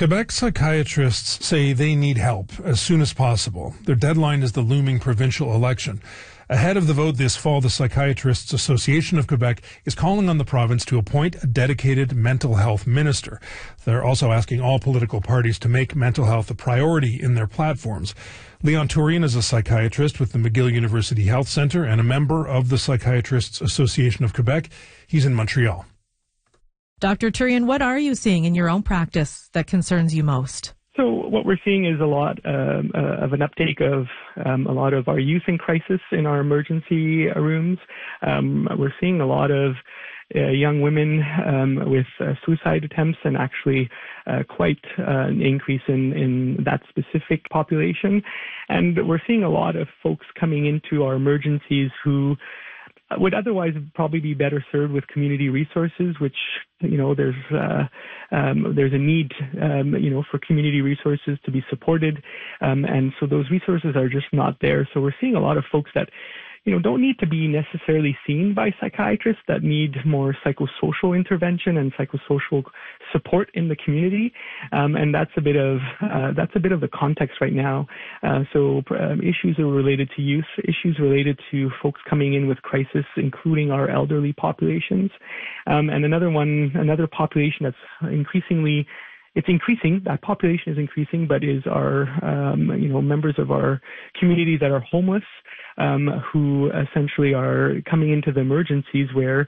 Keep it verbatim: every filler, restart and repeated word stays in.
Quebec psychiatrists say they need help as soon as possible. Their deadline is the looming provincial election. Ahead of the vote this fall, the Psychiatrists Association of Quebec is calling on the province to appoint a dedicated mental health minister. They're also asking all political parties to make mental health a priority in their platforms. Leon Turian is a psychiatrist with the McGill University Health Centre and a member of the Psychiatrists Association of Quebec. He's in Montreal. Doctor Turian, what are you seeing in your own practice that concerns you most? So what we're seeing is a lot um, uh, of an uptake of um, a lot of our youth in crisis in our emergency rooms. Um, we're seeing a lot of uh, young women um, with uh, suicide attempts, and actually uh, quite uh, an increase in, in that specific population. And we're seeing a lot of folks coming into our emergencies who would otherwise probably be better served with community resources, which, you know, there's uh, um, there's a need, um, you know, for community resources to be supported. Um, and so those resources are just not there. So we're seeing a lot of folks that, you know, don't need to be necessarily seen by psychiatrists, that need more psychosocial intervention and psychosocial support in the community. Um, and that's a bit of uh, that's a bit of the context right now. Uh, so um, issues are related to youth, issues related to folks coming in with crisis, including our elderly populations. Um, and another one, another population that's increasingly It's increasing, that population is increasing, but is our, um, you know, members of our community that are homeless, um, who essentially are coming into the emergencies where